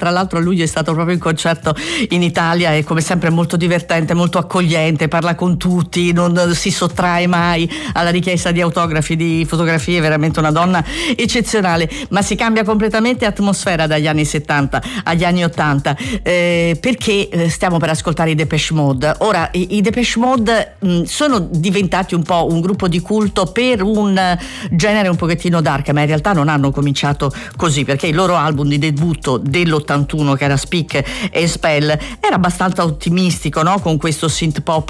tra l'altro lui è stato proprio in concerto in Italia, è come sempre molto divertente, molto accogliente, parla con tutti, non si sottrae mai alla richiesta di autografi, di fotografie, veramente una donna eccezionale, ma si cambia completamente atmosfera dagli anni 70 agli anni 80, perché stiamo per ascoltare i Depeche Mode. Ora i Depeche Mode sono diventati un po' un gruppo di culto per un genere un pochettino dark, ma in realtà non hanno cominciato così, perché il loro album di debutto dell'81, che era Speak and Spell, era abbastanza ottimistico, no? Con questo synth pop